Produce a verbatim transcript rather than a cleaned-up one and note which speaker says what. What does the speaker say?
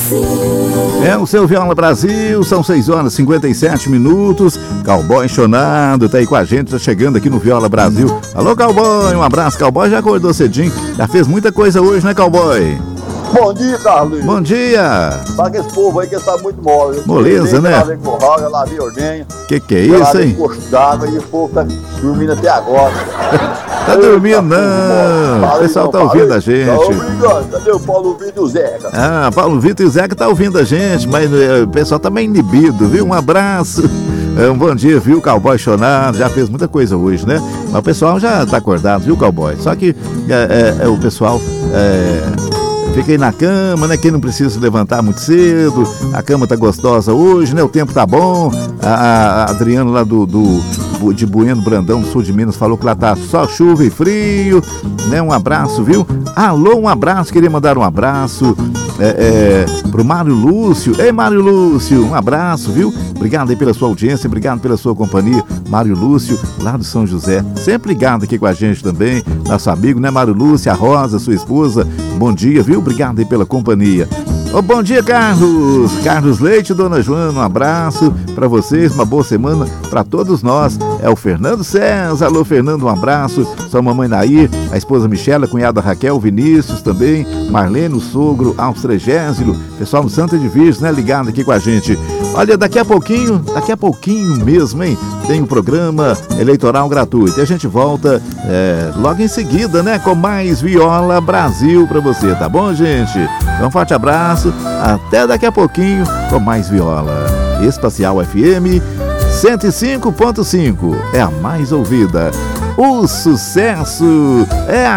Speaker 1: É o seu Viola Brasil, são seis horas e cinquenta e sete minutos. Cowboy Chonado tá aí com a gente, tá chegando aqui no Viola Brasil. Alô, Cowboy, um abraço. Cowboy já acordou cedinho, já fez muita coisa hoje, né, Cowboy?
Speaker 2: Bom dia, Carlinhos.
Speaker 1: Bom dia.
Speaker 2: Sabe esse povo aí que está muito mole.
Speaker 1: Moleza, né?
Speaker 2: Eu lavei curral, eu lavei ordenha.
Speaker 1: Que que é isso, hein?
Speaker 2: Posto d'água e o povo tá dormindo até agora.
Speaker 1: Tá dormindo não, o pessoal tá ouvindo a gente.
Speaker 2: Tá ouvindo, cadê o Paulo Vitor e o Zeca?
Speaker 1: Ah, Paulo Vitor e o Zeca tá ouvindo a gente, mas eh, o pessoal tá meio inibido, viu? Um abraço, é, um bom dia, viu? Cowboy Chonado, já fez muita coisa hoje, né? Mas o pessoal já tá acordado, viu, Cowboy? Só que é, é, é, o pessoal... É, fica aí na cama, né? Quem não precisa se levantar muito cedo. A cama tá gostosa hoje, né? O tempo tá bom. A, a Adriana lá do, do de Bueno Brandão, do sul de Minas, falou que lá tá só chuva e frio, né? Um abraço, viu? Alô, um abraço. Queria mandar um abraço é, é, pro Mário Lúcio. Ei, Mário Lúcio, um abraço, viu? Obrigado aí pela sua audiência, obrigado pela sua companhia. Mário Lúcio, lá do São José, sempre ligado aqui com a gente também. Nosso amigo, né, Mário Lúcio? A Rosa, sua esposa. Bom dia, viu? Obrigado aí pela companhia. Oh, bom dia, Carlos. Carlos Leite, Dona Joana, um abraço para vocês, uma boa semana para todos nós. É o Fernando César. Alô, Fernando, um abraço. Sua mamãe Nair, a esposa Michela, a cunhada Raquel, Vinícius também, Marlene, o sogro, Austregésilo, pessoal do Santa de Virgem, né, ligado aqui com a gente. Olha, daqui a pouquinho, daqui a pouquinho mesmo, hein, tem o programa eleitoral gratuito. E a gente volta é, logo em seguida, né, com mais Viola Brasil pra você, tá bom, gente? Então, um forte abraço, até daqui a pouquinho com mais Viola. Espacial F M cento e cinco ponto cinco é a mais ouvida. O sucesso é a